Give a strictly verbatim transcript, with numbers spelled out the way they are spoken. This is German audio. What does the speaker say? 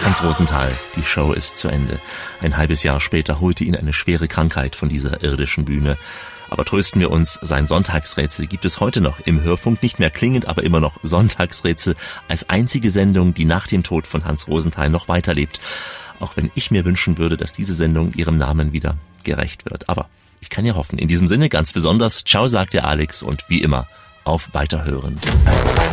Hans Rosenthal, die Show ist zu Ende. Ein halbes Jahr später holte ihn eine schwere Krankheit von dieser irdischen Bühne. Aber trösten wir uns, sein Sonntagsrätsel gibt es heute noch im Hörfunk, nicht mehr klingend, aber immer noch Sonntagsrätsel, als einzige Sendung, die nach dem Tod von Hans Rosenthal noch weiterlebt. Auch wenn ich mir wünschen würde, dass diese Sendung ihrem Namen wieder gerecht wird. Aber ich kann ja hoffen. In diesem Sinne ganz besonders, ciao sagt der Alex und wie immer, auf Weiterhören.